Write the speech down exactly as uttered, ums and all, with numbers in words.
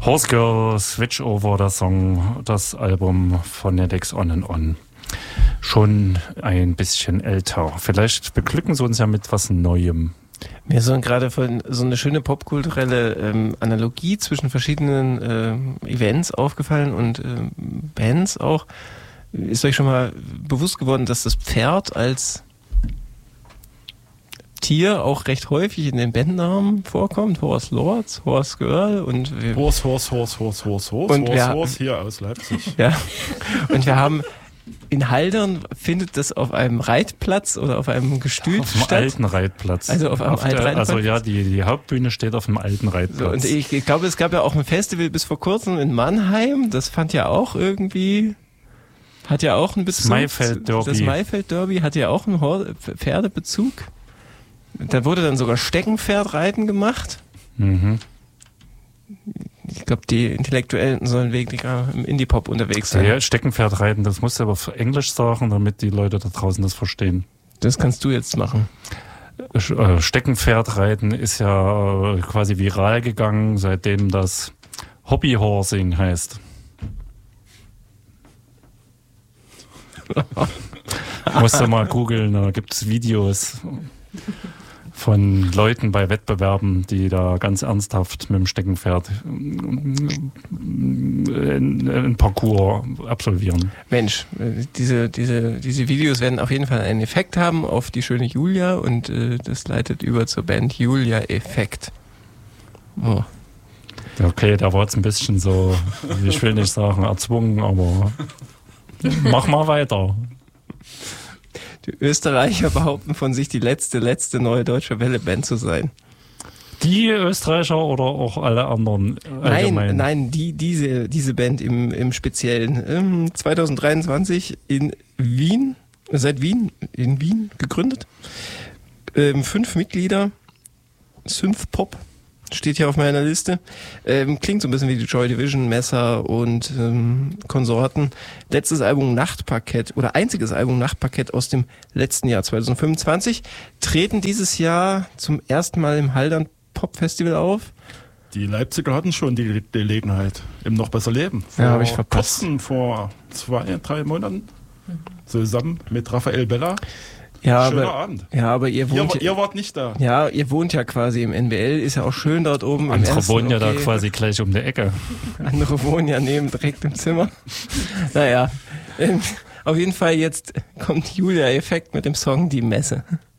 Horse Girl, Switch Over, der Song, das Album Phonetics On and On. Schon ein bisschen älter. Vielleicht beglücken sie uns ja mit was Neuem. Mir ist so gerade von so eine schöne popkulturelle ähm, Analogie zwischen verschiedenen äh, Events aufgefallen und äh, Bands auch. Ist euch schon mal bewusst geworden, dass das Pferd als Tier auch recht häufig in den Bandnamen vorkommt? Horse Lords, Horse Girl und wir Horse, Horse, Horse, Horse, Horse, Horse, und Horse, wir, Horse hier aus Leipzig. Ja, und wir haben in Haldern findet das auf einem Reitplatz oder auf einem Gestüt auf einem statt. alten Reitplatz. Also auf einem auf alten der, Reitplatz. Also ja, die, die Hauptbühne steht auf einem alten Reitplatz. So, und ich, ich glaube, es gab ja auch ein Festival bis vor kurzem in Mannheim. Das fand ja auch irgendwie, hat ja auch einen Bezug. Das Maifeld Derby. Das Maifeld Derby hat ja auch einen Hor- Pferdebezug. Da wurde dann sogar Steckenpferdreiten gemacht. Mhm. Ich glaube, die Intellektuellen sollen weniger im Indie-Pop unterwegs sein. Ja, Steckenpferd reiten, das musst du aber auf Englisch sagen, damit die Leute da draußen das verstehen. Das kannst du jetzt machen. Steckenpferd reiten ist ja quasi viral gegangen, seitdem das Hobbyhorsing heißt. Musst du mal googeln, da gibt es Videos von Leuten bei Wettbewerben, die da ganz ernsthaft mit dem Steckenpferd ein Parcours absolvieren. Mensch, diese, diese, diese Videos werden auf jeden Fall einen Effekt haben auf die schöne Julia und äh, das leitet über zur Band Julia Effekt. Oh. Okay, da war jetzt ein bisschen so, ich will nicht sagen erzwungen, aber mach mal weiter. Die Österreicher behaupten von sich, die letzte, letzte neue deutsche Welle-Band zu sein. Die Österreicher oder auch alle anderen allgemein? Nein, nein, die, diese, diese Band im, im Speziellen. Ähm, zwanzig dreiundzwanzig in Wien, seit Wien, in Wien gegründet. Ähm, fünf Mitglieder, Synthpop. Steht hier auf meiner Liste. Ähm, klingt so ein bisschen wie die Joy Division, Messer und ähm, Konsorten. Letztes Album Nachtparkett oder einziges Album Nachtparkett aus dem letzten Jahr zwanzig fünfundzwanzig. Treten dieses Jahr zum ersten Mal im Haldern Pop Festival auf. Die Leipziger hatten schon die Gelegenheit im Noch besser Leben. Vor ja, habe ich verpasst. Kurzem, vor zwei, drei Monaten zusammen mit Raphael Bella. Ja, Schöner aber, Abend. Ja, aber ihr wohnt ihr, ihr wart nicht da. Ja, ihr wohnt ja quasi im N B L, ist ja auch schön dort oben. Andere im wohnen ja okay. da quasi gleich um die Ecke. Andere wohnen ja neben direkt im Zimmer. Naja, ähm, auf jeden Fall jetzt kommt Julia Effekt mit dem Song Die Messe.